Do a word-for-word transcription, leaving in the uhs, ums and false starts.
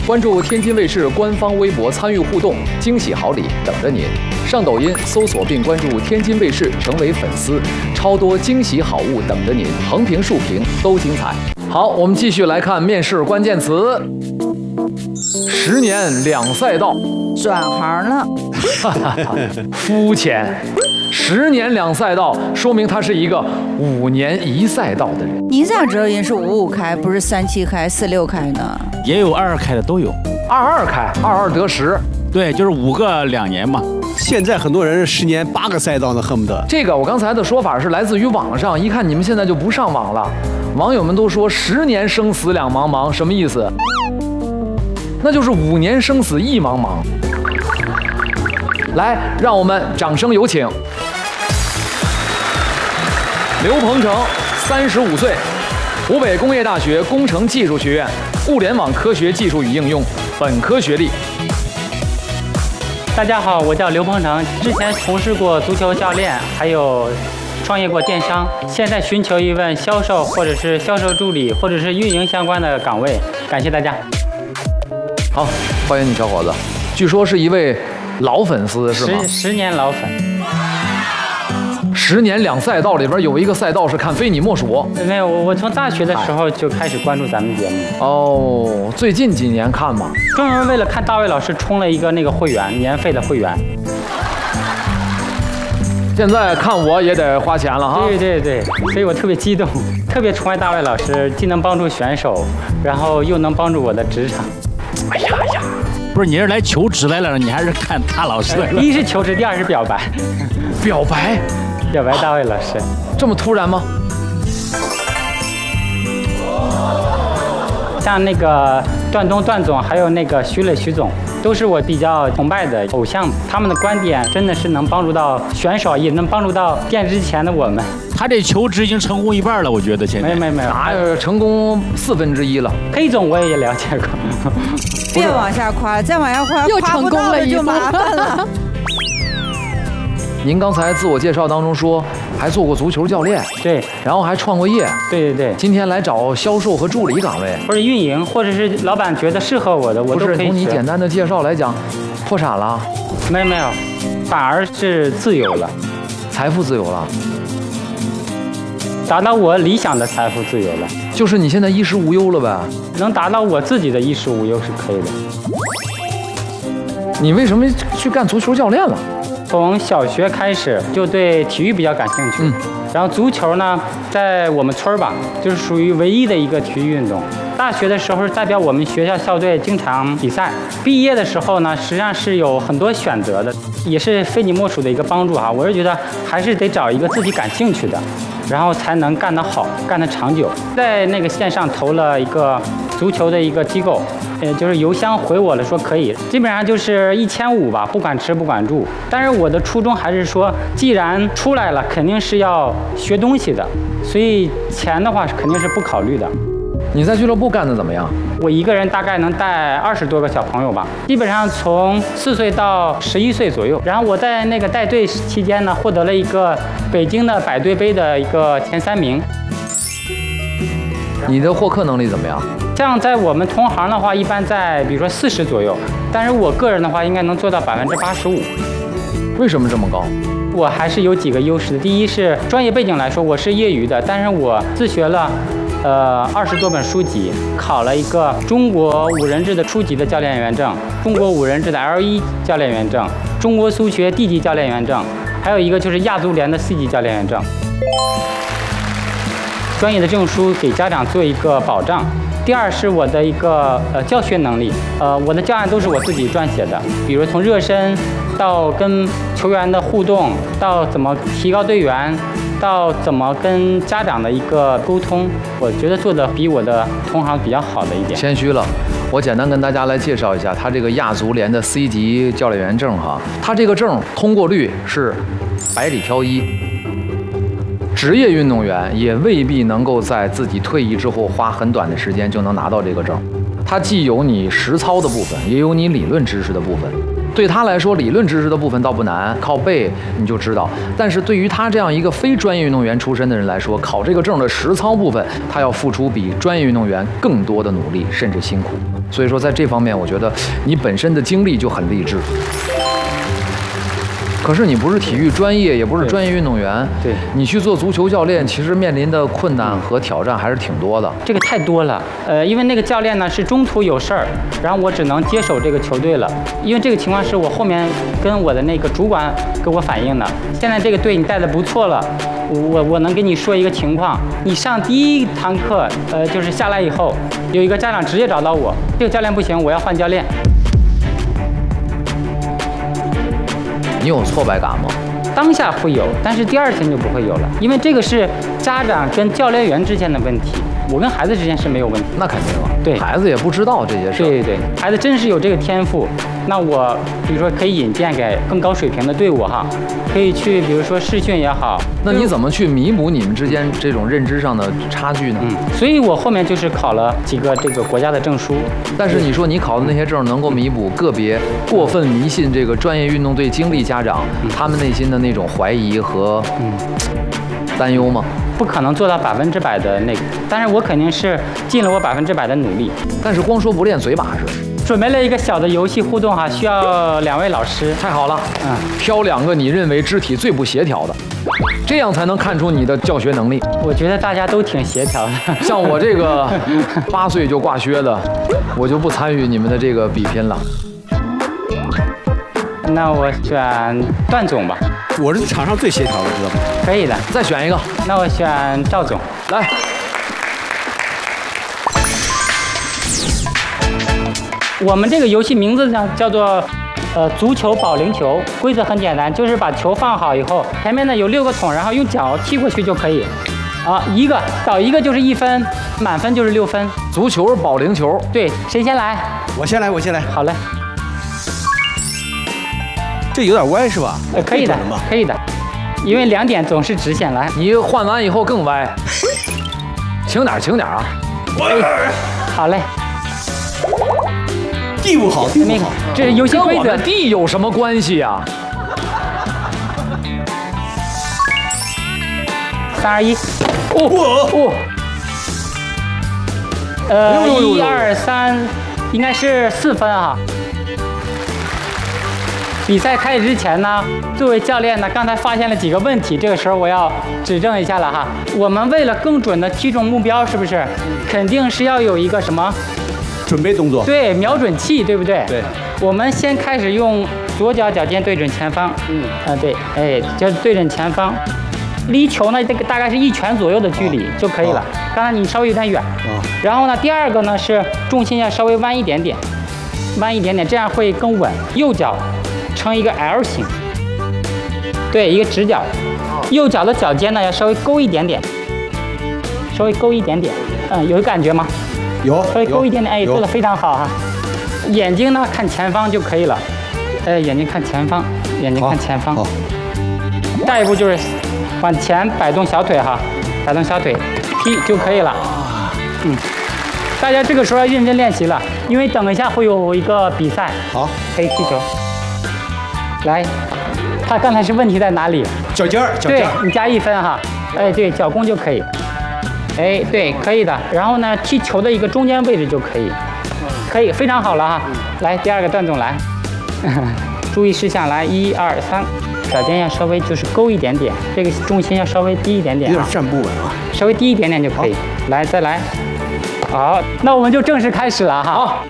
关注天津卫视官方微博参与互动，惊喜好礼等着您。上抖音搜索并关注天津卫视，成为粉丝，超多惊喜好物等着您，横屏竖屏都精彩。好，我们继续来看面试关键词。十年两赛道， 转行了， 哈哈哈，肤浅。十年两赛道，说明他是一个五年一赛道的人。 你咋知道人是五五开，不是三七开、四六开呢？ 也有二二开的都有， 二二开，二二得十， 对，就是五个两年嘛。 现在很多人是十年八个赛道呢，恨不得。 这个我刚才的说法是来自于网上，一看你们现在就不上网了。网友们都说十年生死两茫茫，什么意思？那就是五年生死一茫茫。来，让我们掌声有请刘鹏程，三十五岁，湖北工业大学工程技术学院物联网科学技术与应用本科学历。 大家好，我叫刘鹏程，之前从事过足球教练，还有创业过电商，现在寻求一份销售或者是销售助理或者是运营相关的岗位。感谢大家。 好，欢迎你，小伙子。据说是一位老粉丝，是吗？ 十十年老粉。 十年两赛道里边有一个赛道是看非你莫属。 没有，我我从大学的时候就开始关注咱们节目。 哦，最近几年看吗？ 专门为了看大卫老师充了一个那个会员，年费的会员。 现在看我也得花钱了哈。 对对对，所以我特别激动，特别崇爱大卫老师，既能帮助选手，然后又能帮助我的职场。 哎呀呀， 不是你是来求职来了，你还是看大老师来了？ 一是求职，第二是表白。 表白。 表白大卫老师， 这么突然吗？ 像那个段东段总，还有那个徐磊徐总，都是我比较崇拜的偶像，他们的观点真的是能帮助到选手，也能帮助到电之前的我们。 他这求职已经成功一半了，我觉得现在。 没有没有没有， 哪有成功四分之一了？ 黑总我也了解过。 别往下夸了，再往下夸， 又成功了， 就麻烦了。 您刚才自我介绍当中说还做过足球教练， 对， 然后还创过业， 对对对。 今天来找销售和助理岗位， 或者运营，或者是老板觉得适合我的，我都可以。 不是从你简单的介绍来讲，破产了？ 没有没有，反而是自由了， 财富自由了， 达到我理想的财富自由了， 就是你现在衣食无忧了呗？ 能达到我自己的衣食无忧是可以的。 你为什么去干足球教练了？ 从小学开始就对体育比较感兴趣，嗯，然后足球呢，在我们村儿吧，就是属于唯一的一个体育运动。大学的时候代表我们学校校队经常比赛，毕业的时候呢，实际上是有很多选择的，也是非你莫属的一个帮助哈。我是觉得还是得找一个自己感兴趣的，然后才能干得好，干得长久。在那个线上投了一个足球的一个机构，呃，就是邮箱回我了，说可以，基本上就是一千五吧，不管吃不管住。但是我的初衷还是说，既然出来了，肯定是要学东西的，所以钱的话肯定是不考虑的。 你在俱乐部干得怎么样？ 我一个人大概能带二十多个小朋友吧，基本上从四岁到十一岁左右。然后我在那个带队期间呢，获得了一个北京的百队杯的一个前三名。 你的获客能力怎么样？ 像在我们同行的话，一般在比如说四十左右，但是我个人的话，应该能做到百分之八十五。 为什么这么高？ 我还是有几个优势的。第一是专业背景来说，我是业余的，但是我自学了。呃，二十多本书籍，考了一个中国五人制的初级的教练员证，中国五人制的 L 一 教练员证，中国足协 D 级教练员证，还有一个就是亚足联的 C 级教练员证。专业的证书给家长做一个保障。第二是我的一个呃教学能力，呃，我的教案都是我自己撰写的，比如从热身到跟球员的互动，到怎么提高队员。到怎么跟家长的一个沟通，我觉得做的比我的同行比较好的一点。 谦虚了，我简单跟大家来介绍一下，他这个亚足联的 C 级教练员证哈，他这个证通过率是百里挑一。职业运动员也未必能够在自己退役之后花很短的时间就能拿到这个证。 它既有你实操的部分，也有你理论知识的部分。对他来说，理论知识的部分倒不难，靠背你就知道。但是对于他这样一个非专业运动员出身的人来说，考这个证的实操部分，他要付出比专业运动员更多的努力，甚至辛苦。所以说，在这方面，我觉得你本身的经历就很励志。可是你不是体育专业，也不是专业运动员， 对， 你去做足球教练，其实面临的困难和挑战还是挺多的。 这个太多了，呃，因为那个教练呢是中途有事儿，然后我只能接手这个球队了。因为这个情况是我后面跟我的那个主管给我反映的，现在这个队你带的不错了，我我能跟你说一个情况，你上第一堂课，呃，就是下来以后，有一个家长直接找到我，这个教练不行，我要换教练。 你有挫败感吗？ 当下会有，但是第二天就不会有了，因为这个是家长跟教练员之间的问题，我跟孩子之间是没有问题。 那肯定了， 对， 孩子也不知道这些事。 对对对，孩子真是有这个天赋，那我比如说可以引荐给更高水平的队伍哈，可以去比如说试训也好。 那你怎么去弥补你们之间这种认知上的差距呢？ 嗯，所以我后面就是考了几个这个国家的证书。 但是你说你考的那些证能够弥补个别过分迷信这个专业运动队经历家长、嗯、他们内心的那种怀疑和嗯担忧吗？ 不可能做到百分之百的那个，但是我肯定是尽了我百分之百的努力。 但是光说不练嘴把式。 准备了一个小的游戏互动哈，需要两位老师。 太好了， 嗯， 挑两个你认为肢体最不协调的，这样才能看出你的教学能力。 我觉得大家都挺协调的。 像我这个八岁就挂靴的，我就不参与你们的这个比拼了。 那我选段总吧。 我是场上最协调的，知道吗？ 可以的， 再选一个。 那我选赵总。 来。 我们这个游戏名字呢叫做，呃，足球保龄球。规则很简单，就是把球放好以后，前面呢有六个桶，然后用脚踢过去就可以。啊，一个倒一个就是一分，满分就是六分。 足球保龄球， 对，谁先来？ 我先来，我先来。 好嘞。 这有点歪是吧？ 呃，可以的，可以的，因为两点总是直线。来， 你换完以后更歪，轻点，轻点啊！ 哎，好嘞。 地不好，地不好， 这是游戏规则。 跟我的地有什么关系呀？ 三二一，哦哦，呃，一二三，应该是四分啊。比赛开始之前呢，作为教练呢，刚才发现了几个问题，这个时候我要指正一下了哈。我们为了更准的击中目标，是不是肯定是要有一个什么？ 准备动作，对， 瞄准器，对不对？ 对。 我们先开始用左脚脚尖对准前方，嗯，啊对，哎，就是对准前方，离球呢这个大概是一拳左右的距离、哦、就可以了。哦、刚才你稍微有点远，哦。然后呢，第二个呢是重心要稍微弯一点点，弯一点点，这样会更稳。右脚成一个 L 型，对，一个直角。右脚的脚尖呢要稍微勾一点点，稍微勾一点点，嗯，有感觉吗？ 有， 稍微勾一点点，哎，做得非常好哈。眼睛呢看前方就可以了，哎，眼睛看前方，眼睛看前方。好。下一步就是往前摆动小腿哈，摆动小腿踢就可以了。嗯，大家这个时候要认真练习了，因为等一下会有一个比赛。 好， 可以踢球。来，他刚才是问题在哪里？ 脚尖儿，脚尖儿。 对，你加一分哈。哎，对，脚弓就可以。哎，对，可以的。然后呢，踢球的一个中间位置就可以，可以，非常好了哈。来，第二个段总来，注意事项来，一二三，脚尖要稍微就是勾一点点，这个重心要稍微低一点点、啊， 有点站不稳啊， 稍微低一点点就可以。来，再来。好，那我们就正式开始了哈。好。